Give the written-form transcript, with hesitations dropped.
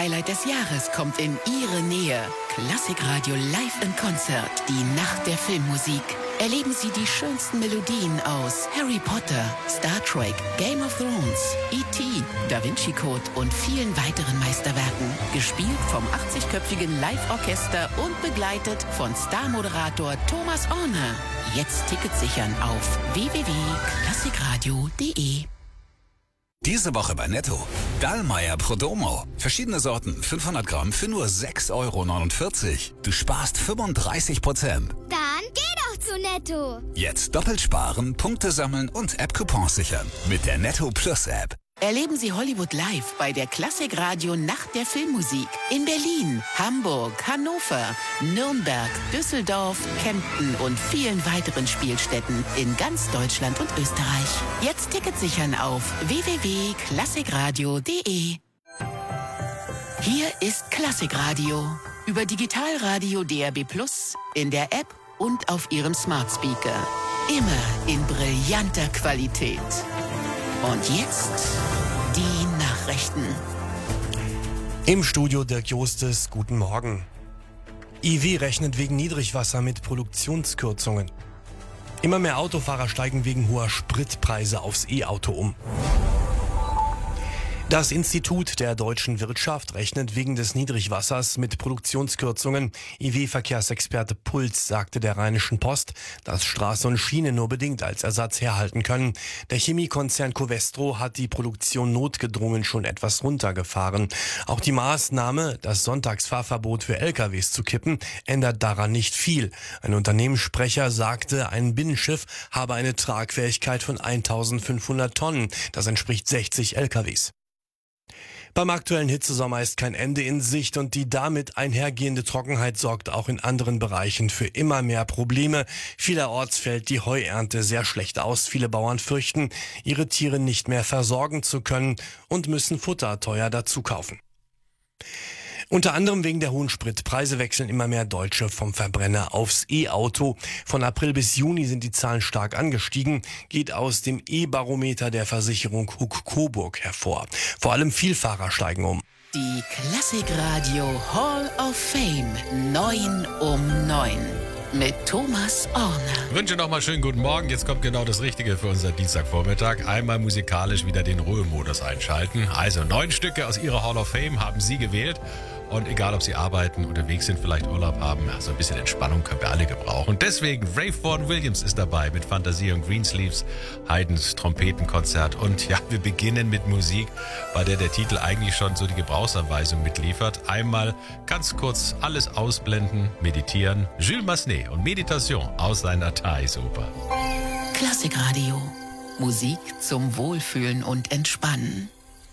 Highlight des Jahres kommt in Ihre Nähe. Klassikradio live in Konzert. Die Nacht der Filmmusik. Erleben Sie die schönsten Melodien aus Harry Potter, Star Trek, Game of Thrones, E.T., Da Vinci Code und vielen weiteren Meisterwerken. Gespielt vom 80-köpfigen Live-Orchester und begleitet von Star-Moderator Thomas Orner. Jetzt Tickets sichern auf www.klassikradio.de. Diese Woche bei Netto. Dallmayr Prodomo. Verschiedene Sorten, 500 Gramm für nur 6,49 €. Du sparst 35%. Dann geh doch zu Netto. Jetzt doppelt sparen, Punkte sammeln und App-Coupons sichern. Mit der Netto Plus App. Erleben Sie Hollywood live bei der Klassikradio Nacht der Filmmusik. In Berlin, Hamburg, Hannover, Nürnberg, Düsseldorf, Kempten und vielen weiteren Spielstätten in ganz Deutschland und Österreich. Jetzt Tickets sichern auf www.klassikradio.de. Hier ist Klassikradio. Über Digitalradio DAB+, in der App und auf Ihrem Smart Speaker. Immer in brillanter Qualität. Und jetzt die Nachrichten. Im Studio Dirk Jostes, guten Morgen. IW rechnet wegen Niedrigwasser mit Produktionskürzungen. Immer mehr Autofahrer steigen wegen hoher Spritpreise aufs E-Auto um. Das Institut der deutschen Wirtschaft rechnet wegen des Niedrigwassers mit Produktionskürzungen. IW-Verkehrsexperte Puls sagte der Rheinischen Post, dass Straße und Schiene nur bedingt als Ersatz herhalten können. Der Chemiekonzern Covestro hat die Produktion notgedrungen schon etwas runtergefahren. Auch die Maßnahme, das Sonntagsfahrverbot für LKWs zu kippen, ändert daran nicht viel. Ein Unternehmenssprecher sagte, ein Binnenschiff habe eine Tragfähigkeit von 1500 Tonnen. Das entspricht 60 LKWs. Beim aktuellen Hitzesommer ist kein Ende in Sicht und die damit einhergehende Trockenheit sorgt auch in anderen Bereichen für immer mehr Probleme. Vielerorts fällt die Heuernte sehr schlecht aus. Viele Bauern fürchten, ihre Tiere nicht mehr versorgen zu können und müssen Futter teuer dazu kaufen. Unter anderem wegen der hohen Spritpreise wechseln immer mehr Deutsche vom Verbrenner aufs E-Auto. Von April bis Juni sind die Zahlen stark angestiegen, geht aus dem E-Barometer der Versicherung Huck-Coburg hervor. Vor allem Vielfahrer steigen um. Die Klassikradio Hall of Fame 9 um 9 mit Thomas Orner. Ich wünsche nochmal schönen guten Morgen. Jetzt kommt genau das Richtige für unser Dienstagvormittag. Einmal musikalisch wieder den Ruhemodus einschalten. Also 9 Stücke aus Ihrer Hall of Fame haben Sie gewählt. Und egal, ob Sie arbeiten, unterwegs sind, vielleicht Urlaub haben, so ein bisschen Entspannung können wir alle gebrauchen. Und deswegen, Ray Vaughan Williams ist dabei mit Fantasie und Greensleeves, Haydns Trompetenkonzert. Und ja, wir beginnen mit Musik, bei der Titel eigentlich schon so die Gebrauchsanweisung mitliefert. Einmal ganz kurz alles ausblenden, meditieren. Jules Massenet und Meditation aus seiner Thais-Oper. Klassikradio. Musik zum Wohlfühlen und Entspannen.